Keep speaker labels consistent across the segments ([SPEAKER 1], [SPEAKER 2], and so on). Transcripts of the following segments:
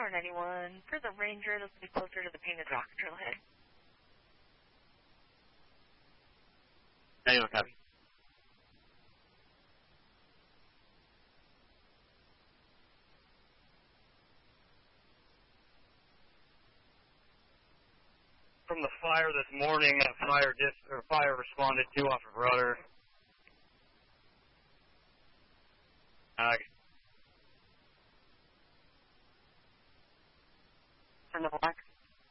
[SPEAKER 1] 491 for the Ranger. This will be closer to the Painted Rock trailhead.
[SPEAKER 2] 91 copy. From the fire this morning, fire responded to off of rudder.
[SPEAKER 1] From the black.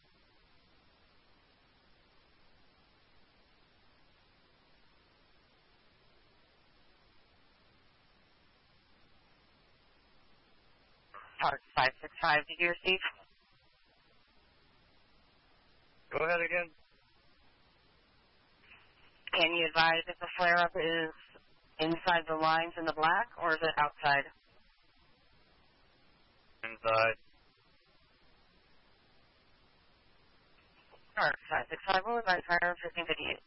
[SPEAKER 1] Park 565, did you receive?
[SPEAKER 2] Go ahead again.
[SPEAKER 1] Can you advise if the flare-up is inside the lines in the black, or is it outside?
[SPEAKER 2] Inside.
[SPEAKER 1] Park 565, we'll advise fire 1558.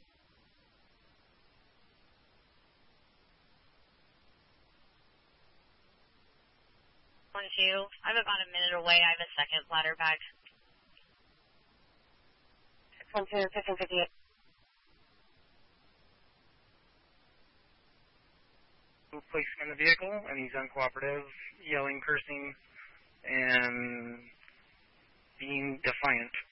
[SPEAKER 3] I'm about a minute away. I have a second ladder bag.
[SPEAKER 1] 612, 1558.
[SPEAKER 2] Police in the vehicle, and he's uncooperative, yelling, cursing, and being defiant.